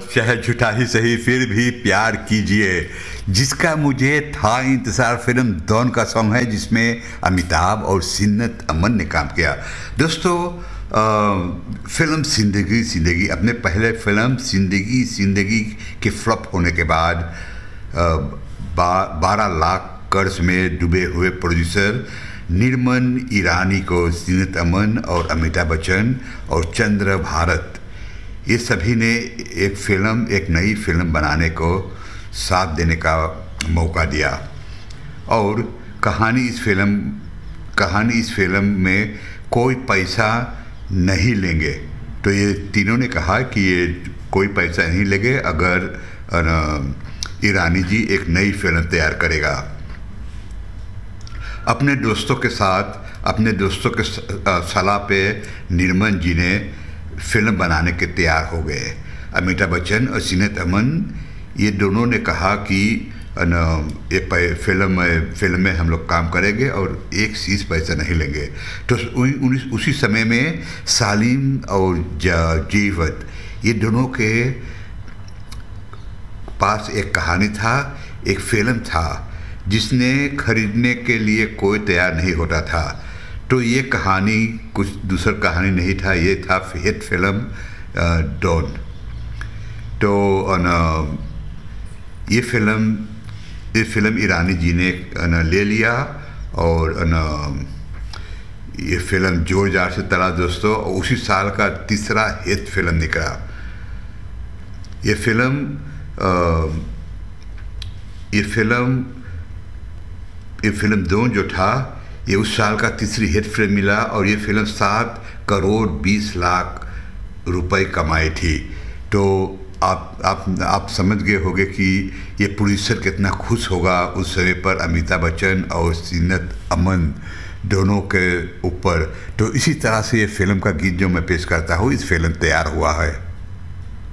चाहे झूठा ही सही फिर भी प्यार कीजिए, जिसका मुझे था इंतज़ार फिल्म डॉन का सॉन्ग है, जिसमें अमिताभ और सिन्नत अमन ने काम किया। दोस्तों, फिल्म ज़िंदगी ज़िंदगी, अपने पहले फिल्म ज़िंदगी ज़िंदगी के फ्लॉप होने के बाद 12 लाख कर्ज में डूबे हुए प्रोड्यूसर निर्मल ईरानी को सिन्नत अमन और अमिताभ बच्चन और चंद्र भारत, ये सभी ने एक नई फिल्म बनाने को साथ देने का मौका दिया। और कहानी इस फिल्म में कोई पैसा नहीं लेंगे। तो ये तीनों ने कहा कि ये कोई पैसा नहीं लेंगे अगर ईरानी जी एक नई फिल्म तैयार करेगा। अपने दोस्तों के सलाह पे निर्मल जी ने फिल्म बनाने के तैयार हो गए। अमिताभ बच्चन और सिन्नत अमन ये दोनों ने कहा कि ये फिल्म में हम लोग काम करेंगे और एक चीज़ पैसा नहीं लेंगे। तो उसी समय में सालिम और जीवत, ये दोनों के पास एक कहानी था, एक फिल्म था जिसने खरीदने के लिए कोई तैयार नहीं होता था। तो ये कहानी कुछ दूसरा कहानी नहीं था, ये था हिट फिल्म डॉन। तो ये फिल्म ईरानी जी ने ले लिया और ये फिल्म जोर जार से चला दोस्तों। उसी साल का तीसरा हिट फिल्म निकला। ये फिल्म डॉन जो था, ये उस साल का तीसरी हिट फिल्म मिला और ये फिल्म 7 करोड़ 20 लाख रुपए कमाई थी। तो आप समझ गए होंगे कि ये प्रोड्यूसर कितना खुश होगा उस समय पर अमिताभ बच्चन और सिन्नत अमन दोनों के ऊपर। तो इसी तरह से ये फिल्म का गीत जो मैं पेश करता हूँ, इस फिल्म तैयार हुआ है।